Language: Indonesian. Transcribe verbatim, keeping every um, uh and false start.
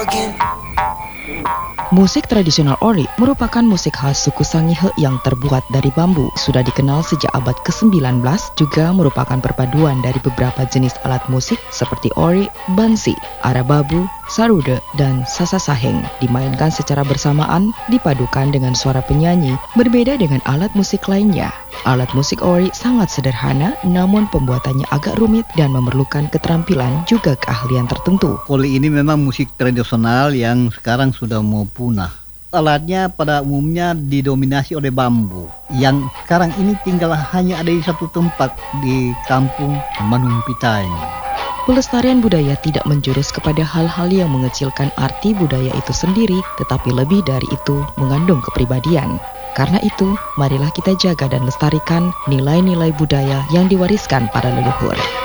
Musik tradisional Ori merupakan musik khas suku Sangihe yang terbuat dari bambu. Sudah dikenal sejak abad kesembilan belas, juga merupakan perpaduan dari beberapa jenis alat musik seperti Ori, Bansi, Arababu, Sarude, dan Sasasaheng. Dimainkan secara bersamaan, dipadukan dengan suara penyanyi, berbeda dengan alat musik lainnya. Alat musik Ori sangat sederhana, namun pembuatannya agak rumit dan memerlukan keterampilan juga keahlian tertentu. Ori ini memang musik tradisional yang sekarang sudah mau punah. Alatnya pada umumnya didominasi oleh bambu, yang sekarang ini tinggal hanya ada di satu tempat di kampung Manung Pitai. Pelestarian budaya tidak menjurus kepada hal-hal yang mengecilkan arti budaya itu sendiri, tetapi lebih dari itu mengandung kepribadian. Karena itu, marilah kita jaga dan lestarikan nilai-nilai budaya yang diwariskan para leluhur.